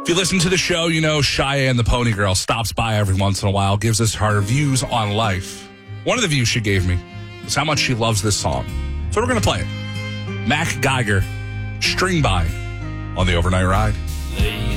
If you listen to the show, you know Cheyenne the Pony Girl stops by every once in a while, gives us her views on life. One of the views she gave me is how much she loves this song. So we're going to play it. Mac Geiger, String By, on the Overnight Ride. Lay